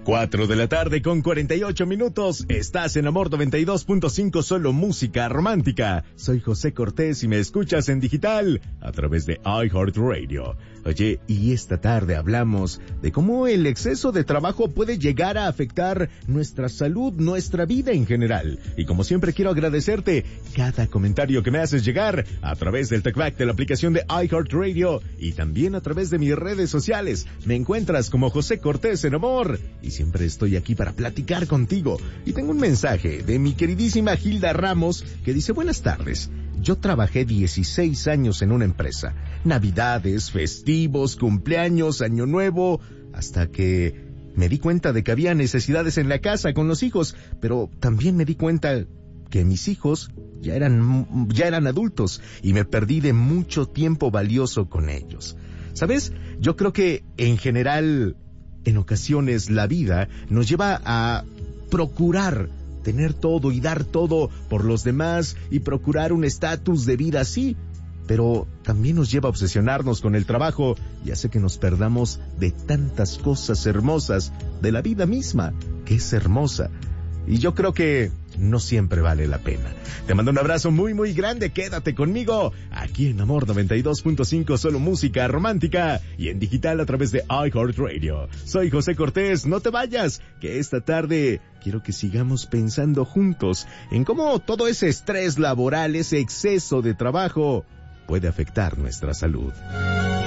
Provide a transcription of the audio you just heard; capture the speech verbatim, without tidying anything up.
Cuatro de la tarde con cuarenta y ocho minutos. Estás en Amor noventa y dos punto cinco, solo música romántica. Soy José Cortés y me escuchas en digital a través de iHeartRadio. Oye, y esta tarde hablamos de cómo el exceso de trabajo puede llegar a afectar nuestra salud, nuestra vida en general. Y como siempre quiero agradecerte cada comentario que me haces llegar a través del TalkBack de la aplicación de iHeartRadio y también a través de mis redes sociales. Me encuentras como José Cortés en Amor y siempre estoy aquí para platicar contigo. Y tengo un mensaje de mi queridísima Hilda Ramos que dice: buenas tardes. Yo trabajé dieciséis años en una empresa. Navidades, festivos, cumpleaños, año nuevo, hasta que me di cuenta de que había necesidades en la casa con los hijos, pero también me di cuenta que mis hijos ya eran, ya eran adultos y me perdí de mucho tiempo valioso con ellos. ¿Sabes? Yo creo que en general, en ocasiones la vida nos lleva a procurar tener todo y dar todo por los demás y procurar un estatus de vida así, pero también nos lleva a obsesionarnos con el trabajo y hace que nos perdamos de tantas cosas hermosas de la vida misma, que es hermosa. Y yo creo que no siempre vale la pena. Te mando un abrazo muy muy grande, quédate conmigo aquí en Amor noventa y dos punto cinco, solo música romántica y en digital a través de iHeartRadio. Soy José Cortés, no te vayas, que esta tarde quiero que sigamos pensando juntos en cómo todo ese estrés laboral, ese exceso de trabajo puede afectar nuestra salud.